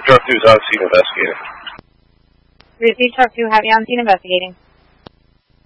Truck 2 is on scene investigating. Receive Truck 2, have you on scene investigating.